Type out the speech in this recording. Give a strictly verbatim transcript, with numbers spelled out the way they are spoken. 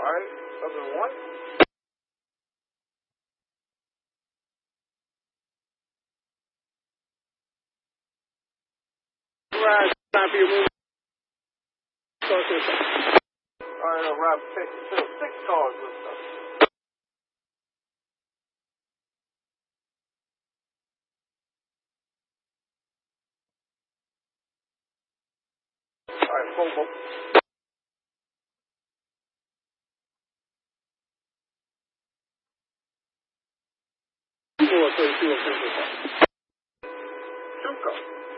right, seven one. Right, time for your move. All right, no, Rob, take six calls with us. All right, phone book. Four thirty-two of Central Park. Chuka.